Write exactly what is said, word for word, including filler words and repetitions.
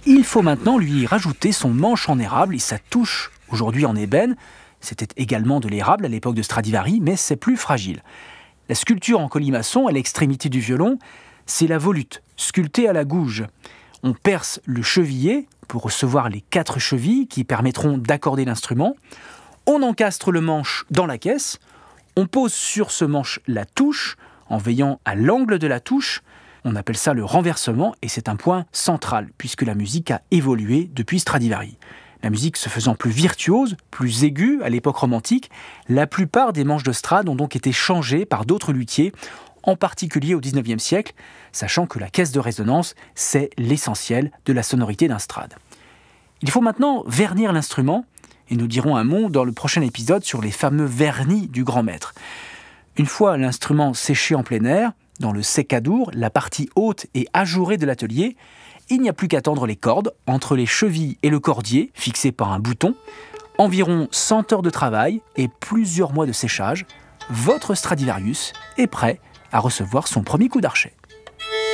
Il faut maintenant lui rajouter son manche en érable et sa touche, aujourd'hui en ébène. C'était également de l'érable à l'époque de Stradivari, mais c'est plus fragile. La sculpture en colimaçon, à l'extrémité du violon, c'est la volute, sculptée à la gouge. On perce le chevillet pour recevoir les quatre chevilles qui permettront d'accorder l'instrument. On encastre le manche dans la caisse. On pose sur ce manche la touche, en veillant à l'angle de la touche. On appelle ça le renversement et c'est un point central puisque la musique a évolué depuis Stradivari. La musique se faisant plus virtuose, plus aiguë à l'époque romantique, la plupart des manches de Strad ont donc été changées par d'autres luthiers, en particulier au dix-neuvième siècle, sachant que la caisse de résonance, c'est l'essentiel de la sonorité d'un Strad. Il faut maintenant vernir l'instrument, et nous dirons un mot dans le prochain épisode sur les fameux vernis du grand maître. Une fois l'instrument séché en plein air, dans le sécadour, la partie haute et ajourée de l'atelier, il n'y a plus qu'à tendre les cordes entre les chevilles et le cordier, fixés par un bouton. Environ cent heures de travail et plusieurs mois de séchage. Votre Stradivarius est prêt à recevoir son premier coup d'archet.